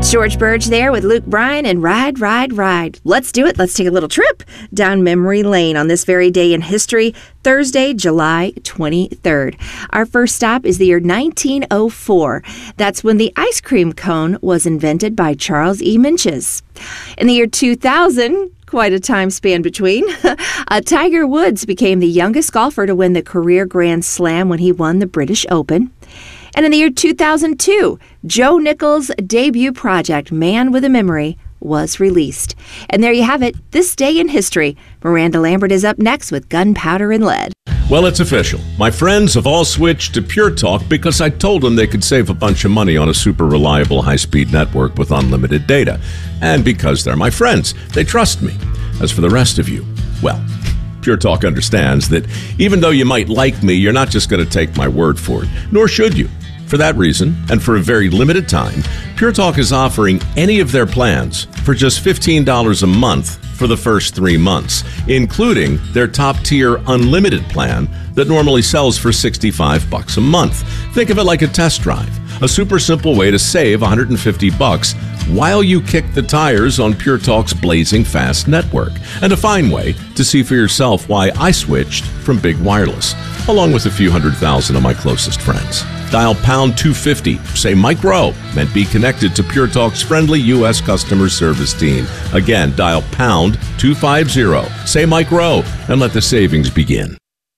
George Burge there with Luke Bryan and Ride, Ride, Ride. Let's do it. Let's take a little trip down memory lane on this very day in history, Thursday, July 23rd. Our first stop is the year 1904. That's when the ice cream cone was invented by Charles E. Minches. In the year 2000, quite a time span between, Tiger Woods became the youngest golfer to win the career Grand Slam when he won the British Open. And in the year 2002, Joe Nichols' debut project, Man with a Memory, was released. And there you have it, this day in history. Miranda Lambert is up next with Gunpowder and Lead. Well, it's official. My friends have all switched to Pure Talk because I told them they could save a bunch of money on a super reliable high-speed network with unlimited data. And because they're my friends, they trust me. As for the rest of you, well, Pure Talk understands that even though you might like me, you're not just going to take my word for it, nor should you. For that reason, and for a very limited time, Pure Talk is offering any of their plans for just $15 a month for the first 3 months, including their top-tier unlimited plan that normally sells for $65 a month. Think of it like a test drive, a super simple way to save $150 while you kick the tires on Pure Talk's blazing fast network, and a fine way to see for yourself why I switched from big wireless, along with a few 100,000 of my closest friends. Dial pound 250, say Mike Rowe, and be connected to Pure Talk's friendly U.S. customer service team. Again, dial pound 250, say Mike Rowe, and let the savings begin.